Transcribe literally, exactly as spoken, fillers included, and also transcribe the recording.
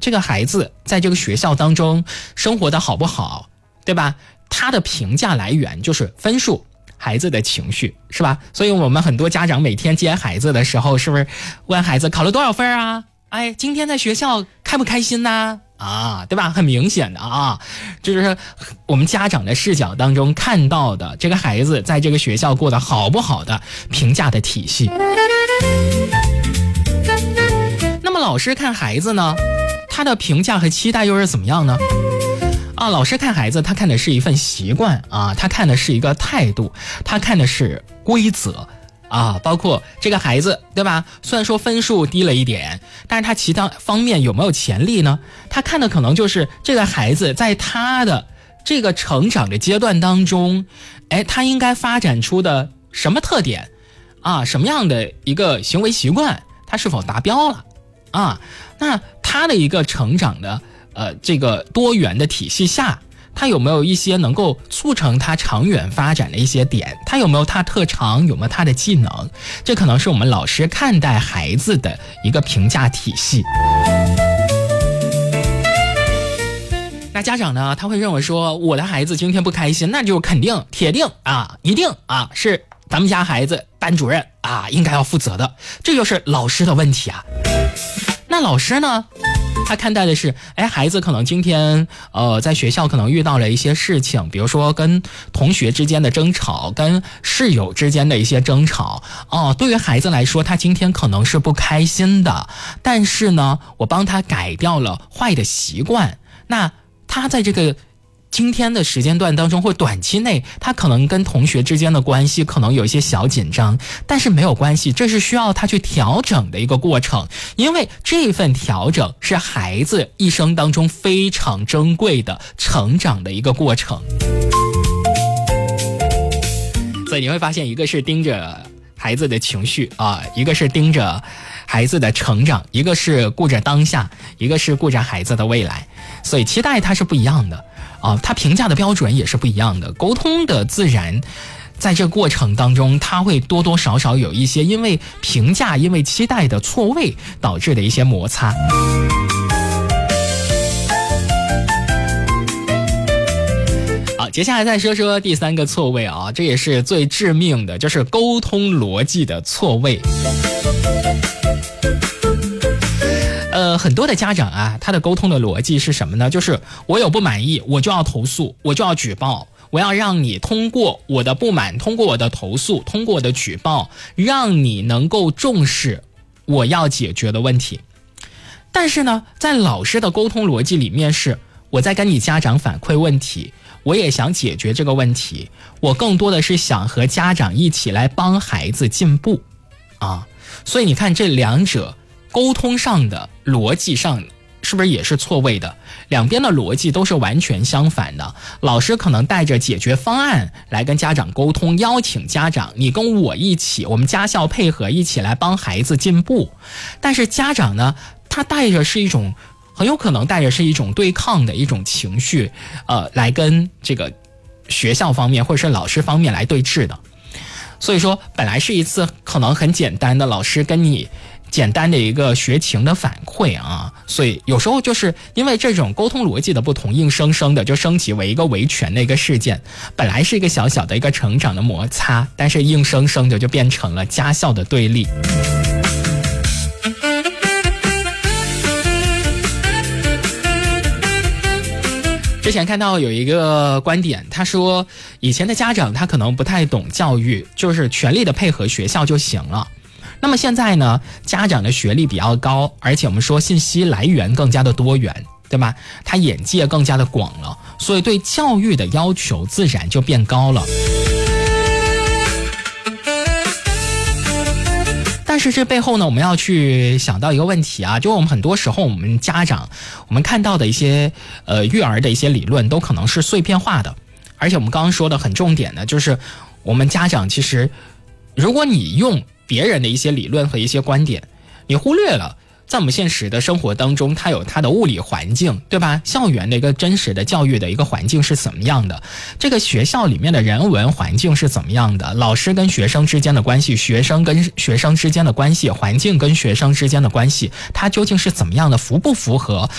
这个孩子在这个学校当中生活的好不好，对吧？他的评价来源就是分数，孩子的情绪，是吧？所以我们很多家长每天接孩子的时候，是不是问孩子考了多少分啊？哎，今天在学校开不开心呢？啊，对吧？很明显的啊，就是我们家长的视角当中看到的这个孩子在这个学校过得好不好的评价的体系。那么老师看孩子呢，他的评价和期待又是怎么样呢？啊，老师看孩子，他看的是一份习惯啊，他看的是一个态度，他看的是规则啊，包括这个孩子，对吧？虽然说分数低了一点，但是他其他方面有没有潜力呢？他看的可能就是这个孩子在他的这个成长的阶段当中，哎，他应该发展出的什么特点啊？什么样的一个行为习惯，他是否达标了啊？那他的一个成长的呃这个多元的体系下，他有没有一些能够促成他长远发展的一些点？他有没有他特长？有没有他的技能？这可能是我们老师看待孩子的一个评价体系。那家长呢，他会认为说，我的孩子今天不开心，那就肯定铁定啊一定啊是咱们家孩子班主任啊应该要负责的，这就是老师的问题啊。那老师呢，他看待的是，哎，孩子可能今天呃在学校可能遇到了一些事情，比如说跟同学之间的争吵，跟室友之间的一些争吵哦，对于孩子来说，他今天可能是不开心的，但是呢，我帮他改掉了坏的习惯，那他在这个今天的时间段当中，或短期内，他可能跟同学之间的关系可能有一些小紧张，但是没有关系，这是需要他去调整的一个过程，因为这份调整是孩子一生当中非常珍贵的成长的一个过程。所以你会发现，一个是盯着孩子的情绪啊，一个是盯着孩子的成长，一个是顾着当下，一个是顾着孩子的未来，所以期待它是不一样的啊，他评价的标准也是不一样的，沟通的自然在这个过程当中，他会多多少少有一些因为评价、因为期待的错位导致的一些摩擦。好，接下来再说说第三个错位啊，这也是最致命的，就是沟通逻辑的错位。呃，很多的家长啊，他的沟通的逻辑是什么呢？就是我有不满意，我就要投诉，我就要举报，我要让你通过我的不满，通过我的投诉，通过我的举报，让你能够重视我要解决的问题。但是呢，在老师的沟通逻辑里面是，我在跟你家长反馈问题，我也想解决这个问题，我更多的是想和家长一起来帮孩子进步啊。所以你看这两者沟通上的逻辑上是不是也是错位的？两边的逻辑都是完全相反的。老师可能带着解决方案来跟家长沟通，邀请家长你跟我一起，我们家校配合一起来帮孩子进步。但是家长呢，他带着是一种很有可能带着是一种对抗的一种情绪，呃，来跟这个学校方面或者是老师方面来对峙的。所以说本来是一次可能很简单的老师跟你简单的一个学情的反馈啊，所以有时候就是因为这种沟通逻辑的不同，硬生生的就升级为一个维权的一个事件。本来是一个小小的一个成长的摩擦，但是硬生生的就变成了家校的对立。之前看到有一个观点，他说以前的家长他可能不太懂教育，就是全力的配合学校就行了。那么现在呢，家长的学历比较高，而且我们说信息来源更加的多元，对吧？他眼界更加的广了，所以对教育的要求自然就变高了。但是这背后呢，我们要去想到一个问题啊，就我们很多时候我们家长我们看到的一些呃育儿的一些理论都可能是碎片化的，而且我们刚刚说的很重点的就是我们家长其实如果你用别人的一些理论和一些观点，你忽略了在我们现实的生活当中，它有它的物理环境，对吧？校园的一个真实的教育的一个环境是怎么样的？这个学校里面的人文环境是怎么样的？老师跟学生之间的关系，学生跟学生之间的关系，环境跟学生之间的关系，它究竟是怎么样的？符不符合